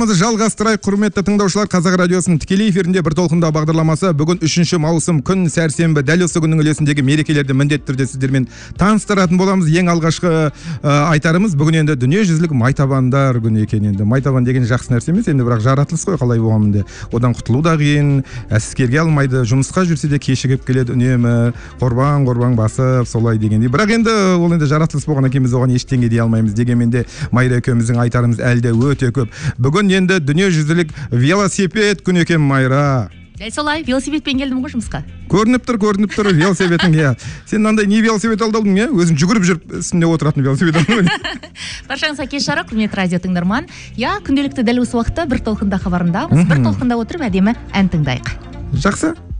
Жалғастырайық, құрметті тыңдаушылар, Қазақ радиосының тікелей эфирінде бір толқында бағдарламасы. Бүгін 3 маусым күн сәрсенбі, дәл осы күннің үлесіндегі мерекелерді міндетті түрде сіздермен таныстыратын боламыз. Ең алғашқы айтарымыз бүгін енді дүниежүзілік майтабандар күні екен. Енді майтабан деген жақсы нәрсе емес, енді бірақ жаратылыс қой, қалай болғанмен де. Одан құтылу да қиын, әскерге алмайды, жұмысқа жүрсе де кешігіп келеді үнемі, қорбаң басып, солай дегендей. Бірақ енді ол енді жаратылыс болған екен, біз оған ештеңе дей алмаймыз. Дегенмен де Майра екеуміздің айтарымыз әлде өте көп. Бүгін енді дүниежүзілік велосипед күні екен, Майра. Солай, велосипедпен келдім ғой жұмысқа. Көрініп тұр велосипедің, иә. Сен мынандай не велосипед алдың, иә? Өзің жүгіріп жүріп үстінде отыратын велосипед алдың. Баршаңызға кеш жарық, құрметті радио тыңдарман. Я, күнделікті дәл осы уақытта бір толқында хабарындамыз. Бір толқында отырып әдемі ән тыңдайық. Жақсы.